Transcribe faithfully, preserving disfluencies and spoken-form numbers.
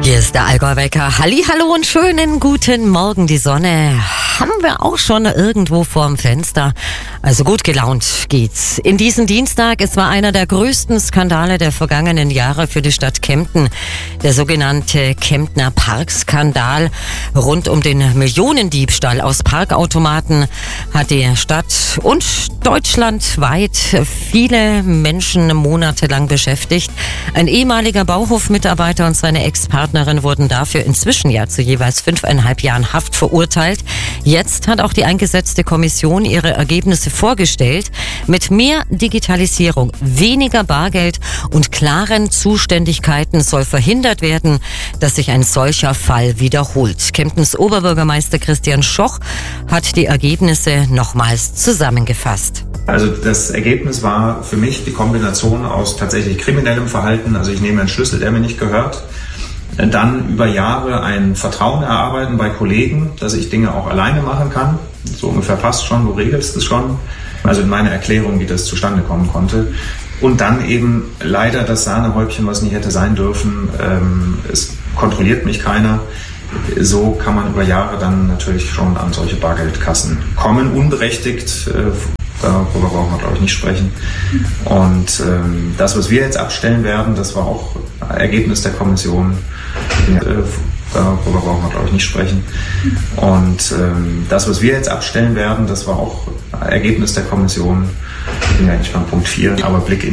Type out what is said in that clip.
Hier ist der Allgäu-Wecker. Hallihallo und schönen guten Morgen. Die Sonne haben wir auch schon irgendwo vorm Fenster. Also gut gelaunt geht's. In diesem Dienstag, es war einer der größten Skandale der vergangenen Jahre für die Stadt Kempten. Der sogenannte Kemptner Parkskandal rund um den Millionendiebstahl aus Parkautomaten hat die Stadt und deutschlandweit viele Menschen monatelang beschäftigt. Ein ehemaliger Bauhofmitarbeiter und seine Ex-Partnerin wurden dafür inzwischen ja zu jeweils fünfeinhalb Jahren Haft verurteilt. Jetzt hat auch die eingesetzte Kommission ihre Ergebnisse vorgestellt. Mit mehr Digitalisierung, weniger Bargeld und klaren Zuständigkeiten soll verhindert werden, dass sich ein solcher Fall wiederholt. Kemptens Oberbürgermeister Christian Schoch hat die Ergebnisse nochmals zusammengefasst. Also das Ergebnis war für mich die Kombination aus tatsächlich kriminellem Verhalten, also ich nehme einen Schlüssel, der mir nicht gehört, dann über Jahre ein Vertrauen erarbeiten bei Kollegen, dass ich Dinge auch alleine machen kann, so ungefähr passt schon, du regelst es schon, also in meiner Erklärung, wie das zustande kommen konnte. Und dann eben leider das Sahnehäubchen, was nicht hätte sein dürfen, ähm, es kontrolliert mich keiner. So kann man über Jahre dann natürlich schon an solche Bargeldkassen kommen, unberechtigt. Äh, Darüber brauchen wir, glaube ich, nicht sprechen. Und ähm, das, was wir jetzt abstellen werden, das war auch Ergebnis der Kommission. Äh, darüber brauchen wir, glaube ich, nicht sprechen. Und ähm, das, was wir jetzt abstellen werden, das war auch Ergebnis der Kommission. Ich bin ja eigentlich beim Punkt vier, aber Blick in